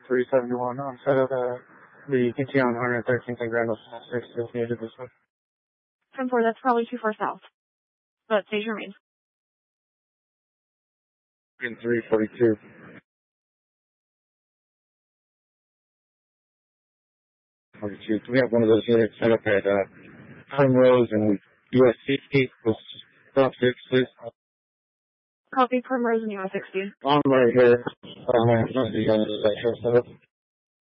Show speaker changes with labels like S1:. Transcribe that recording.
S1: 371 on set of the PT on 113th and Grand 6 is needed this way.
S2: 10-4, that's probably too far south. But stage remains.
S1: In 342. We have one of those units set up at Primrose and US 60. Stop 6, please.
S2: Copy Primrose and US 60.
S1: I'm right here. The unit is set up.